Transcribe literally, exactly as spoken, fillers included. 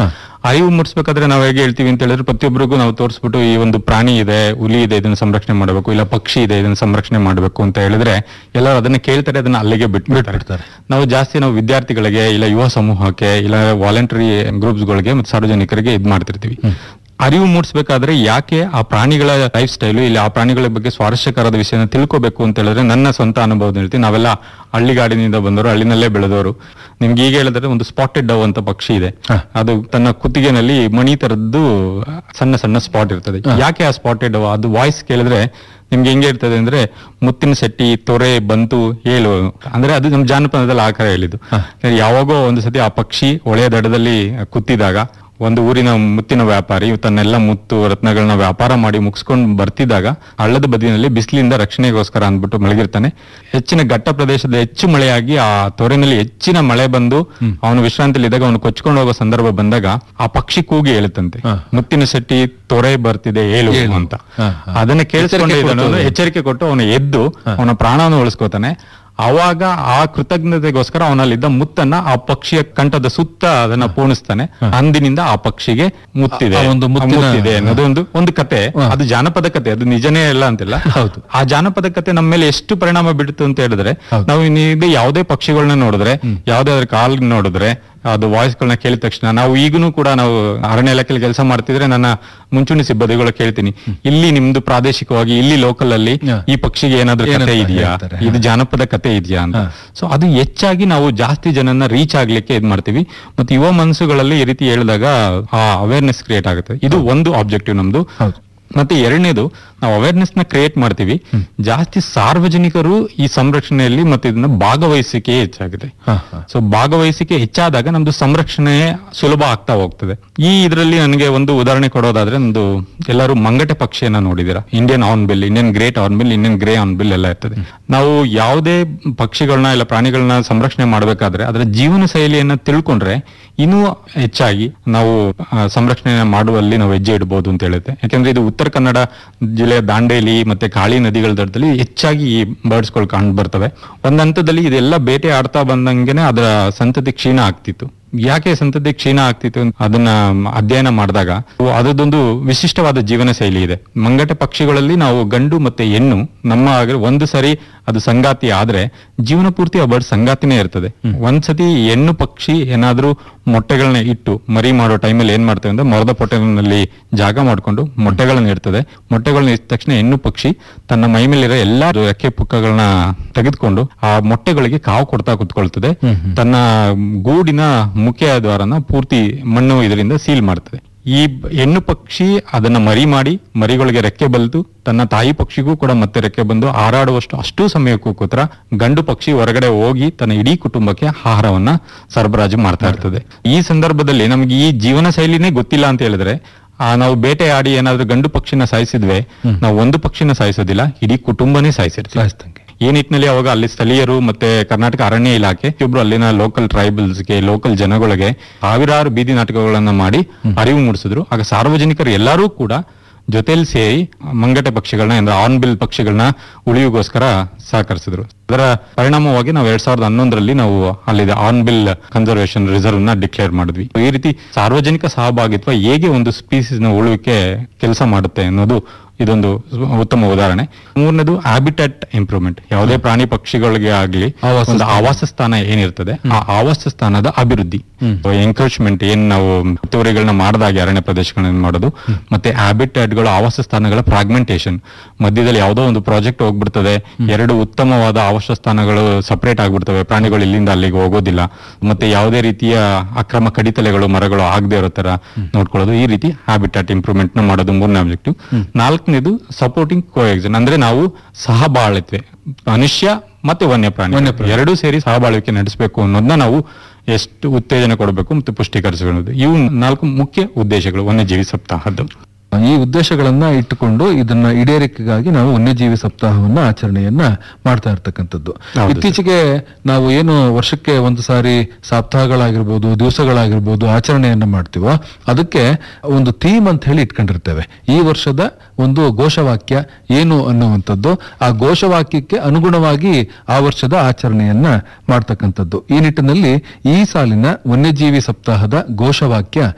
ಅರಿವು ಮೂಡಿಸ್ಬೇಕಾದ್ರೆ ನಾವ್ ಹೇಗೆ ಹೇಳ್ತೀವಿ ಅಂತ ಹೇಳಿದ್ರೆ ಪ್ರತಿಯೊಬ್ಬರಿಗೂ ನಾವು ತೋರಿಸ್ಬಿಟ್ಟು ಈ ಒಂದು ಪ್ರಾಣಿ ಇದೆ, ಹುಲಿ ಇದೆ, ಇದನ್ನ ಸಂರಕ್ಷಣೆ ಮಾಡಬೇಕು, ಇಲ್ಲ ಪಕ್ಷಿ ಇದೆ ಇದನ್ನ ಸಂರಕ್ಷಣೆ ಮಾಡಬೇಕು ಅಂತ ಹೇಳಿದ್ರೆ ಎಲ್ಲರೂ ಅದನ್ನ ಕೇಳ್ತಾರೆ, ಅದನ್ನ ಅಲ್ಲಿಗೆ ಬಿಟ್ಬಿಡ್ತಾರೆ. ನಾವು ಜಾಸ್ತಿ ನಾವು ವಿದ್ಯಾರ್ಥಿಗಳಿಗೆ ಇಲ್ಲ ಯುವ ಸಮೂಹಕ್ಕೆ ಇಲ್ಲ ವಾಲಂಟರಿ ಗ್ರೂಪ್ಸ್ ಗಳಿಗೆ ಮತ್ತು ಸಾರ್ವಜನಿಕರಿಗೆ ಇದ್ ಮಾಡ್ತಿರ್ತೀವಿ. ಅರಿವು ಮೂಡಿಸಬೇಕಾದ್ರೆ ಯಾಕೆ ಆ ಪ್ರಾಣಿಗಳ ಲೈಫ್ ಸ್ಟೈಲು ಇಲ್ಲ ಆ ಪ್ರಾಣಿಗಳ ಬಗ್ಗೆ ಸ್ವಾರಸ್ಯಕರದ ವಿಷಯನ ತಿಳ್ಕೋಬೇಕು ಅಂತ ಹೇಳಿದ್ರೆ ನನ್ನ ಸ್ವಂತ ಅನುಭವದ ಹೇಳ್ತೀನಿ. ನಾವೆಲ್ಲ ಹಳ್ಳಿಗಾಡಿನಿಂದ ಬಂದವರು, ಹಳ್ಳಿನಲ್ಲೇ ಬೆಳೆದವರು. ನಿಮ್ಗೆ ಈಗ ಹೇಳಿದ್ರೆ ಒಂದು ಸ್ಪಾಟೆಡ್ ಡವ್ ಅಂತ ಪಕ್ಷಿ ಇದೆ. ಅದು ತನ್ನ ಕುತ್ತಿಗೆನಲ್ಲಿ ಮಣಿ ತರದ್ದು ಸಣ್ಣ ಸಣ್ಣ ಸ್ಪಾಟ್ ಇರ್ತದೆ. ಯಾಕೆ ಆ ಸ್ಪಾಟೆಡ್ ಡವ್? ಅದು ವಾಯ್ಸ್ ಕೇಳಿದ್ರೆ ನಿಮ್ಗೆ ಹೆಂಗೆ ಇರ್ತದೆ ಅಂದ್ರೆ ಮುತ್ತಿನ ಶೆಟ್ಟಿ, ತೊರೆ, ಬಂತು, ಹೇಳು ಅಂದ್ರೆ ಅದು ನಮ್ ಜಾನಪದದಲ್ಲಿ ಆಕಾರ ಹೇಳಿದ್ದು. ಯಾವಾಗೋ ಒಂದು ಸತಿ ಆ ಪಕ್ಷಿ ಹೊಳೆಯ ದಡದಲ್ಲಿ ಕುತ್ತಿದಾಗ ಒಂದು ಊರಿನ ಮುತ್ತಿನ ವ್ಯಾಪಾರಿ ತನ್ನೆಲ್ಲ ಮುತ್ತು ರತ್ನಗಳನ್ನ ವ್ಯಾಪಾರ ಮಾಡಿ ಮುಗಿಸ್ಕೊಂಡು ಬರ್ತಿದ್ದಾಗ ಹಳ್ಳದ ಬದಿಯಲ್ಲಿ ಬಿಸಿಲಿಂದ ರಕ್ಷಣೆಗೋಸ್ಕರ ಅಂದ್ಬಿಟ್ಟು ಮಲಗಿರ್ತಾನೆ. ಹೆಚ್ಚಿನ ಘಟ್ಟ ಪ್ರದೇಶದ ಹೆಚ್ಚು ಮಳೆಯಾಗಿ ಆ ತೊರೆನಲ್ಲಿ ಹೆಚ್ಚಿನ ಮಳೆ ಬಂದು ಅವನು ವಿಶ್ರಾಂತಿಯಲ್ಲಿ ಇದ್ದಾಗ ಅವನು ಕೊಚ್ಕೊಂಡು ಹೋಗೋ ಸಂದರ್ಭ ಬಂದಾಗ ಆ ಪಕ್ಷಿ ಕೂಗಿ ಹೇಳುತ್ತಂತೆ, ಮುತ್ತಿನ ಶೆಟ್ಟಿ ತೊರೆ ಬರ್ತಿದೆ ಹೇಳು ಅಂತ. ಅದನ್ನ ಕೇಳಿಸ್ಕೊಂಡು ಎಚ್ಚರಿಕೆ ಕೊಟ್ಟು ಅವನು ಎದ್ದು ಅವನ ಪ್ರಾಣವನ್ನು ಉಳಿಸ್ಕೋತಾನೆ. ಅವಾಗ ಆ ಕೃತಜ್ಞತೆಗೋಸ್ಕರ ಅವನಲ್ಲಿದ್ದ ಮುತ್ತನ್ನ ಆ ಪಕ್ಷಿಯ ಕಂಠದ ಸುತ್ತ ಅದನ್ನ ಪೂರ್ಣಿಸ್ತಾನೆ. ಅಂದಿನಿಂದ ಆ ಪಕ್ಷಿಗೆ ಮುತ್ತಿದೆ ಒಂದು ಮುತ್ತಿದೆ ಅನ್ನೋದು ಒಂದು ಒಂದು ಕತೆ. ಅದು ಜಾನಪದ ಕತೆ, ಅದು ನಿಜನೇ ಇಲ್ಲ ಅಂತಿಲ್ಲ. ಹೌದು, ಆ ಜಾನಪದ ಕತೆ ನಮ್ಮ ಮೇಲೆ ಎಷ್ಟು ಪರಿಣಾಮ ಬೀಳುತ್ತೆ ಅಂತ ಹೇಳಿದ್ರೆ ನಾವು ಇನ್ನೀಗ ಯಾವುದೇ ಪಕ್ಷಿಗಳನ್ನ ನೋಡಿದ್ರೆ, ಯಾವುದೇ ಅದ್ರ ಕಾಲ್ ನೋಡಿದ್ರೆ, ಅದು ವಾಯ್ಸ್ ಗಳನ್ನ ಕೇಳಿದ ತಕ್ಷಣ ನಾವು ಈಗನೂ ಕೂಡ ನಾವು ಅರಣ್ಯ ಇಲಾಖೆಯಲ್ಲಿ ಕೆಲಸ ಮಾಡ್ತಿದ್ರೆ ನನ್ನ ಮುಂಚೂಣಿ ಸಿಬ್ಬಂದಿಗಳು ಕೇಳ್ತೀನಿ, ಇಲ್ಲಿ ನಿಮ್ದು ಪ್ರಾದೇಶಿಕವಾಗಿ ಇಲ್ಲಿ ಲೋಕಲ್ ಅಲ್ಲಿ ಈ ಪಕ್ಷಿಗೆ ಏನಾದ್ರೂ ಕತೆ ಇದೆಯಾ, ಇದು ಜಾನಪದ ಕತೆ ಇದೆಯಾ ಅಂತ. ಸೊ ಅದು ಹೆಚ್ಚಾಗಿ ನಾವು ಜಾಸ್ತಿ ಜನನ್ನ ರೀಚ್ ಆಗ್ಲಿಕ್ಕೆ ಇದ್ ಮಾಡ್ತೀವಿ. ಮತ್ತೆ ಯುವ ಮನಸ್ಸುಗಳಲ್ಲಿ ಈ ರೀತಿ ಹೇಳಿದಾಗ ಆ ಅವೇರ್ನೆಸ್ ಕ್ರಿಯೇಟ್ ಆಗುತ್ತೆ. ಇದು ಒಂದು ಆಬ್ಜೆಕ್ಟಿವ್ ನಮ್ದು. ಮತ್ತೆ ಎರಡನೇದು, ನಾವು ಅವೇರ್ನೆಸ್ ನ ಕ್ರಿಯೇಟ್ ಮಾಡ್ತೀವಿ, ಜಾಸ್ತಿ ಸಾರ್ವಜನಿಕರು ಈ ಸಂರಕ್ಷಣೆಯಲ್ಲಿ ಮತ್ತೆ ಇದನ್ನ ಭಾಗವಹಿಸಿಕೆ ಹೆಚ್ಚಾಗಿದೆ. ಸೊ ಭಾಗವಹಿಸಿಕೆ ಹೆಚ್ಚಾದಾಗ ನಮ್ದು ಸಂರಕ್ಷಣೆ ಸುಲಭ ಆಗ್ತಾ ಹೋಗ್ತದೆ. ಈ ಇದರಲ್ಲಿ ನನಗೆ ಒಂದು ಉದಾಹರಣೆ ಕೊಡೋದಾದ್ರೆ, ಒಂದು ಎಲ್ಲರೂ ಮಂಗಟೆ ಪಕ್ಷಿಯನ್ನ ನೋಡಿದೀರಾ? Indian Hornbill, Indian great Hornbill, Indian grey Hornbill ಎಲ್ಲ ಇರ್ತದೆ. ನಾವು ಯಾವುದೇ ಪಕ್ಷಿಗಳನ್ನ ಇಲ್ಲ ಪ್ರಾಣಿಗಳನ್ನ ಸಂರಕ್ಷಣೆ ಮಾಡಬೇಕಾದ್ರೆ ಅದರ ಜೀವನ ಶೈಲಿಯನ್ನ ತಿಳ್ಕೊಂಡ್ರೆ ಇನ್ನೂ ಹೆಚ್ಚಾಗಿ ನಾವು ಸಂರಕ್ಷಣೆ ಮಾಡುವಲ್ಲಿ ನಾವು ಹೆಜ್ಜೆ ಇಡಬಹುದು ಅಂತ ಹೇಳುತ್ತೆ. ಯಾಕಂದ್ರೆ ಇದು ಉತ್ತರ ಕನ್ನಡ ಜಿಲ್ಲೆಯ ದಾಂಡೇಲಿ ಮತ್ತೆ ಕಾಳಿ ನದಿಗಳ ದಡದಲ್ಲಿ ಹೆಚ್ಚಾಗಿ ಈ ಬರ್ಡ್ಸ್ ಗಳು ಕಂಡು ಬರ್ತವೆ. ಒಂದ್ ಹಂತದಲ್ಲಿ ಇದೆಲ್ಲ ಬೇಟೆ ಆಡ್ತಾ ಬಂದಂಗೆನೆ ಅದರ ಸಂತತಿ ಕ್ಷೀಣ ಆಗ್ತಿತ್ತು. ಯಾಕೆ ಸಂತತಿ ಕ್ಷೀಣ ಆಗ್ತಿತ್ತು ಅದನ್ನ ಅಧ್ಯಯನ ಮಾಡಿದಾಗ ಅದೊಂದು ವಿಶಿಷ್ಟವಾದ ಜೀವನ ಶೈಲಿ ಇದೆ. ಮಂಗಟೆ ಪಕ್ಷಿಗಳಲ್ಲಿ ನಾವು ಗಂಡು ಮತ್ತೆ ಹೆಣ್ಣು ನಮ್ಮ ಒಂದು ಸರಿ ಅದು ಸಂಗಾತಿ ಆದ್ರೆ ಜೀವನ ಪೂರ್ತಿ ಆ ಬರ್ಡ್ ಸಂಗಾತಿನೇ ಇರ್ತದೆ. ಒಂದ್ಸತಿ ಹೆಣ್ಣು ಪಕ್ಷಿ ಏನಾದ್ರೂ ಮೊಟ್ಟೆಗಳನ್ನ ಇಟ್ಟು ಮರಿ ಮಾಡೋ ಟೈಮಲ್ಲಿ ಏನ್ ಮಾಡ್ತೇವೆ ಅಂದ್ರೆ ಮರದ ಪೊಟ್ಟೆನಲ್ಲಿ ಜಾಗ ಮಾಡ್ಕೊಂಡು ಮೊಟ್ಟೆಗಳನ್ನ ಇರ್ತದೆ. ಮೊಟ್ಟೆಗಳನ್ನ ಇಟ್ಟ ತಕ್ಷಣ ಹೆಣ್ಣು ಪಕ್ಷಿ ತನ್ನ ಮೈ ಮೇಲಿರೋ ಎಲ್ಲಾ ರೆಕ್ಕೆ ಪುಕ್ಕಗಳನ್ನ ತೆಗೆದುಕೊಂಡು ಆ ಮೊಟ್ಟೆಗಳಿಗೆ ಕಾವು ಕೊಡ್ತಾ ಕುತ್ಕೊಳ್ತದೆ. ತನ್ನ ಗೂಡಿನ ಮುಖ್ಯ ದ್ವಾರನ ಪೂರ್ತಿ ಮಣ್ಣು ಇದರಿಂದ ಸೀಲ್ ಮಾಡ್ತದೆ. ಈ ಹೆಣ್ಣು ಪಕ್ಷಿ ಅದನ್ನ ಮರಿ ಮಾಡಿ ಮರಿಗಳಿಗೆ ರೆಕ್ಕೆ ಬಲ್ದು ತನ್ನ ತಾಯಿ ಪಕ್ಷಿಗೂ ಕೂಡ ಮತ್ತೆ ರೆಕ್ಕೆ ಬಂದು ಹಾರಾಡುವಷ್ಟು ಅಷ್ಟು ಸಮಯಕ್ಕೂ ಕೂತ್ರ ಗಂಡು ಪಕ್ಷಿ ಹೊರಗಡೆ ಹೋಗಿ ತನ್ನ ಇಡೀ ಕುಟುಂಬಕ್ಕೆ ಆಹಾರವನ್ನ ಸರಬರಾಜು ಮಾಡ್ತಾ ಇರ್ತದೆ. ಈ ಸಂದರ್ಭದಲ್ಲಿ ನಮ್ಗೆ ಈ ಜೀವನ ಶೈಲಿನೇ ಗೊತ್ತಿಲ್ಲ ಅಂತ ಹೇಳಿದ್ರೆ ಆ ನಾವು ಬೇಟೆ ಆಡಿ ಏನಾದ್ರೂ ಗಂಡು ಪಕ್ಷಿನ ಸಾಯಿಸಿದ್ವಿ, ನಾವು ಒಂದು ಪಕ್ಷಿನ ಸಾಯಿಸೋದಿಲ್ಲ, ಇಡೀ ಕುಟುಂಬನೇ ಸಾಯಿಸಿರ್ತೀವಿ. ಈ ನಿಟ್ಟಿನಲ್ಲಿ ಅವಾಗ ಅಲ್ಲಿ ಸ್ಥಳೀಯರು ಮತ್ತೆ ಕರ್ನಾಟಕ ಅರಣ್ಯ ಇಲಾಖೆ ಒಬ್ರು ಅಲ್ಲಿನ ಲೋಕಲ್ ಟ್ರೈಬಲ್ಸ್ಗೆ ಲೋಕಲ್ ಜನಗಳಿಗೆ ಸಾವಿರಾರು ಬೀದಿ ನಾಟಕಗಳನ್ನ ಮಾಡಿ ಅರಿವು ಮೂಡಿಸಿದ್ರು. ಆಗ ಸಾರ್ವಜನಿಕರು ಎಲ್ಲರೂ ಕೂಡ ಜೊತೆಲಿ ಸೇರಿ ಮಂಗಟೆ ಪಕ್ಷಿಗಳನ್ನ ಅಂದ್ರೆ ಹಾರ್ನ್ಬಿಲ್ ಪಕ್ಷಿಗಳನ್ನ ಉಳಿವಿಗೋಸ್ಕರ ಸಹಕರಿಸಿದ್ರು. ಅದರ ಪರಿಣಾಮವಾಗಿ ನಾವು ಎರಡ್ ಸಾವಿರದ ಹನ್ನೊಂದರಲ್ಲಿ ನಾವು ಅಲ್ಲಿ ಹಾರ್ನ್ಬಿಲ್ ಕನ್ಸರ್ವೇಷನ್ ರಿಸರ್ವ್ ನ ಡಿಕ್ಲೇರ್ ಮಾಡಿದ್ವಿ. ಈ ರೀತಿ ಸಾರ್ವಜನಿಕ ಸಹಭಾಗಿತ್ವ ಹೇಗೆ ಒಂದು ಸ್ಪೀಸೀಸ್ ನ ಉಳಿವಿಕೆ ಕೆಲಸ ಮಾಡುತ್ತೆ ಅನ್ನೋದು ಇದೊಂದು ಉತ್ತಮ ಉದಾಹರಣೆ. ಮೂರನೇದು ಹ್ಯಾಬಿಟ್ಯಾಟ್ ಇಂಪ್ರೂವ್ಮೆಂಟ್. ಯಾವುದೇ ಪ್ರಾಣಿ ಪಕ್ಷಿಗಳಿಗೆ ಆಗ್ಲಿ ಒಂದು ಆವಾಸ ಸ್ಥಾನ ಏನಿರ್ತದೆ ಆ ಆವಾಸ ಸ್ಥಾನದ ಅಭಿವೃದ್ಧಿ, ಎನ್ಕ್ರೋಚ್ಮೆಂಟ್ ಏನ್ ನಾವು ಒತ್ತುವರಿಗಳನ್ನ ಮಾಡಿದಾಗ ಅರಣ್ಯ ಪ್ರದೇಶಗಳನ್ನ ಮಾಡೋದು, ಮತ್ತೆ ಹ್ಯಾಬಿಟ್ಯಾಟ್ ಗಳು ಆವಾಸ ಸ್ಥಾನಗಳ ಫ್ರಾಗ್ಮೆಂಟೇಶನ್. ಮಧ್ಯದಲ್ಲಿ ಯಾವುದೋ ಒಂದು ಪ್ರಾಜೆಕ್ಟ್ ಹೋಗ್ಬಿಡ್ತದೆ, ಎರಡು ಉತ್ತಮವಾದ ಆವಾಸ ಸ್ಥಾನಗಳು ಸಪರೇಟ್ ಆಗ್ಬಿಡ್ತವೆ, ಪ್ರಾಣಿಗಳು ಇಲ್ಲಿಂದ ಅಲ್ಲಿಗೆ ಹೋಗೋದಿಲ್ಲ. ಮತ್ತೆ ಯಾವುದೇ ರೀತಿಯ ಅಕ್ರಮ ಕಡಿತಲೆಗಳು ಮರಗಳು ಆಗದೆ ಇರೋ ತರ ನೋಡ್ಕೊಳ್ಳೋದು. ಈ ರೀತಿ ಹ್ಯಾಬಿಟ್ಯಾಟ್ ಇಂಪ್ರೂವ್ಮೆಂಟ್ ನ ಮಾಡೋದು ಮೂರನೇ ಆಬ್ಜೆಕ್ಟಿವ್. ನಾಲ್ಕನೇದು ಸಪೋರ್ಟಿಂಗ್ ಕೋಎಕ್ಸಿಸ್ಟ್, ಅಂದ್ರೆ ನಾವು ಸಹಬಾಳ್ವೆ, ಮನುಷ್ಯ ಮತ್ತೆ ವನ್ಯಪ್ರಾಣಿ ಎರಡೂ ಸೇರಿ ಸಹಬಾಳ್ವಿಕೆ ನಡೆಸಬೇಕು ಅನ್ನೋದನ್ನ ನಾವು ಎಷ್ಟು ಉತ್ತೇಜನ ಕೊಡಬೇಕು ಮತ್ತು ಪುಷ್ಟೀಕರಿಸಿಕೊಳ್ಳೋದು. ಇವು ನಾಲ್ಕು ಮುಖ್ಯ ಉದ್ದೇಶಗಳು ವನ್ಯಜೀವಿ ಸಪ್ತಾಹದ್ದು. ಈ ಉದ್ದೇಶಗಳನ್ನ ಇಟ್ಟುಕೊಂಡು ಇದನ್ನ ಈಡೇರಿಕೆಗಾಗಿ ನಾವು ವನ್ಯಜೀವಿ ಸಪ್ತಾಹವನ್ನ ಆಚರಣೆಯನ್ನ ಮಾಡ್ತಾ ಇರ್ತಕ್ಕಂಥದ್ದು. ಇತ್ತೀಚೆಗೆ ನಾವು ಏನು ವರ್ಷಕ್ಕೆ ಒಂದು ಸಾರಿ ಸಪ್ತಾಹಗಳಾಗಿರ್ಬೋದು ದಿವಸಗಳಾಗಿರ್ಬೋದು ಆಚರಣೆಯನ್ನ ಮಾಡ್ತೀವೋ ಅದಕ್ಕೆ ಒಂದು ಥೀಮ್ ಅಂತ ಹೇಳಿ ಇಟ್ಕೊಂಡಿರ್ತೇವೆ. ಈ ವರ್ಷದ ಒಂದು ಘೋಷವಾಕ್ಯ ಏನು ಅನ್ನುವಂಥದ್ದು, ಆ ಘೋಷವಾಕ್ಯಕ್ಕೆ ಅನುಗುಣವಾಗಿ ಆ ವರ್ಷದ ಆಚರಣೆಯನ್ನ ಮಾಡ್ತಕ್ಕಂಥದ್ದು. ಈ ನಿಟ್ಟಿನಲ್ಲಿ ಈ ಸಾಲಿನ ವನ್ಯಜೀವಿ ಸಪ್ತಾಹದ ಘೋಷವಾಕ್ಯ